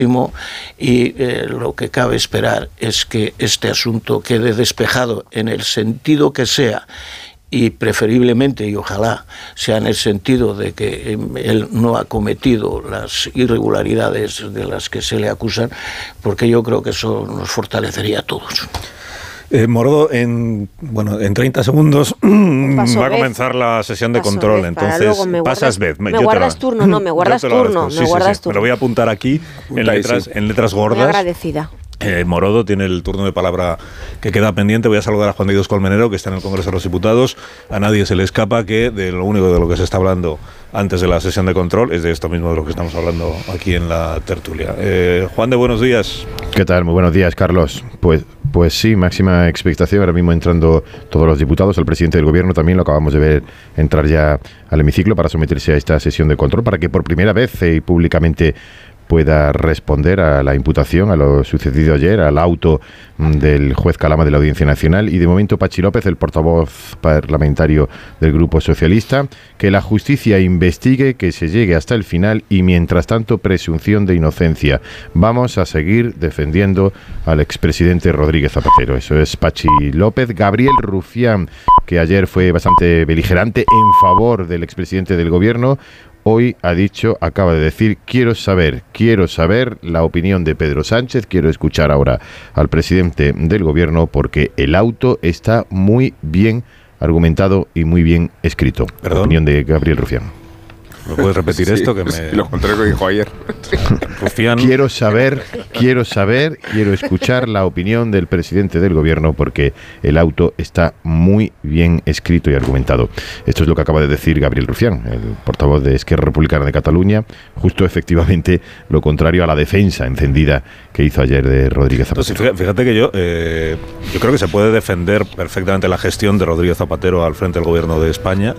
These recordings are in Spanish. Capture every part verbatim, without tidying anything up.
y eh, lo que cabe esperar es que este asunto quede despejado en el sentido que sea, y preferiblemente, y ojalá sea en el sentido de que él no ha cometido las irregularidades de las que se le acusan, porque yo creo que eso nos fortalecería a todos. Eh, Morodo, en bueno en treinta segundos va a comenzar la sesión de control, entonces pasas vez. Me guardas turno, no, me guardas turno, me guardas turno. Me lo voy a apuntar aquí en letras, en letras gordas. Muy agradecida. Eh, Morodo tiene el turno de palabra que queda pendiente. Voy a saludar a Juan de Dios Colmenero, que está en el Congreso de los Diputados. A nadie se le escapa que de lo único de lo que se está hablando antes de la sesión de control es de esto mismo de lo que estamos hablando aquí en la tertulia. Eh, Juan de, buenos días. ¿Qué tal? Muy buenos días, Carlos. Pues, pues sí, máxima expectación. Ahora mismo entrando todos los diputados. El presidente del Gobierno también lo acabamos de ver entrar ya al hemiciclo para someterse a esta sesión de control, para que por primera vez y eh, públicamente pueda responder a la imputación, a lo sucedido ayer, al auto del juez Calama de la Audiencia Nacional. Y de momento Pachi López, el portavoz parlamentario del Grupo Socialista, que la justicia investigue, que se llegue hasta el final y mientras tanto presunción de inocencia. Vamos a seguir defendiendo al expresidente Rodríguez Zapatero. Eso es Pachi López. Gabriel Rufián, que ayer fue bastante beligerante en favor del expresidente del Gobierno, hoy ha dicho, acaba de decir, quiero saber, quiero saber la opinión de Pedro Sánchez, quiero escuchar ahora al presidente del Gobierno porque el auto está muy bien argumentado y muy bien escrito. ¿Perdón? La opinión de Gabriel Rufián. ¿Me puedes repetir sí, esto? Que sí, me... Lo contrario que dijo ayer. Rufián... Quiero saber, quiero saber, quiero escuchar la opinión del presidente del Gobierno porque el auto está muy bien escrito y argumentado. Esto es lo que acaba de decir Gabriel Rufián, el portavoz de Esquerra Republicana de Cataluña, justo efectivamente lo contrario a la defensa encendida que hizo ayer de Rodríguez Zapatero. Entonces, fíjate que yo, eh, yo creo que se puede defender perfectamente la gestión de Rodríguez Zapatero al frente del Gobierno de España.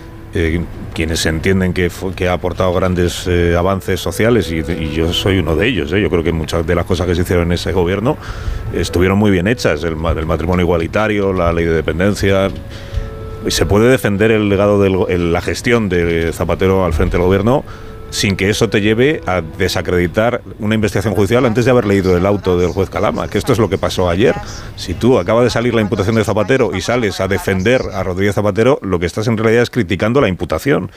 Eh, quienes entienden que, fue, que ha aportado grandes eh, avances sociales y, y yo soy uno de ellos. ¿eh? Yo creo que muchas de las cosas que se hicieron en ese gobierno estuvieron muy bien hechas. El, el matrimonio igualitario, la ley de dependencia. Se puede defender el legado de la gestión de Zapatero al frente del gobierno sin que eso te lleve a desacreditar una investigación judicial antes de haber leído el auto del juez Calama, que esto es lo que pasó ayer. Si tú acaba de salir la imputación de Zapatero y sales a defender a Rodríguez Zapatero, lo que estás en realidad es criticando la imputación.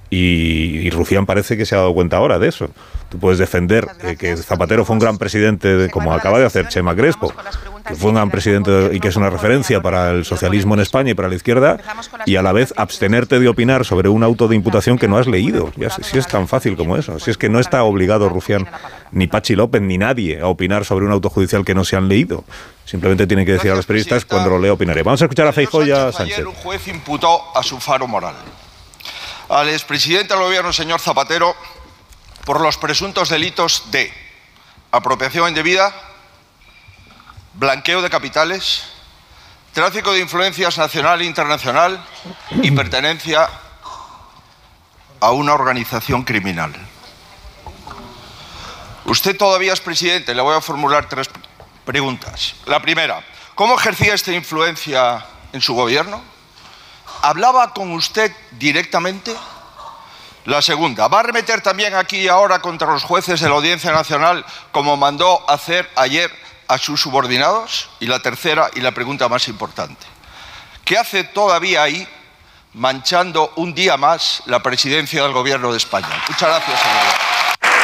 Y, y Rufián parece que se ha dado cuenta ahora de eso. Tú puedes defender eh, que Zapatero fue un gran presidente, de, como acaba de hacer Chema Crespo, que fue un gran presidente de, y que es una referencia para el socialismo en España y para la izquierda, y a la vez abstenerte de opinar sobre un auto de imputación que no has leído. Ya sé, si es tan fácil como eso. Si es que no está obligado Rufián, ni Pachi López, ni nadie a opinar sobre un auto judicial que no se han leído. Simplemente tienen que decir a los periodistas, cuando lo lea opinaré. Vamos a escuchar a Feijóo y a Sánchez. Ayer un juez imputó a su faro moral al expresidente del Gobierno, señor Zapatero, por los presuntos delitos de apropiación indebida, blanqueo de capitales, tráfico de influencias nacional e internacional y pertenencia a una organización criminal. Usted todavía es presidente. Le voy a formular tres preguntas. La primera, ¿cómo ejercía esta influencia en su gobierno? ¿Hablaba con usted directamente? La segunda, ¿va a arremeter también aquí y ahora contra los jueces de la Audiencia Nacional como mandó hacer ayer a sus subordinados? Y la tercera y la pregunta más importante, ¿qué hace todavía ahí manchando un día más la presidencia del Gobierno de España? Muchas gracias, señoría.